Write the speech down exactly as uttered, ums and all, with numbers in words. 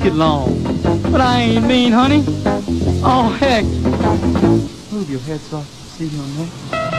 get long. But I ain't mean, honey. Oh, heck. Move your head so I can see your neck.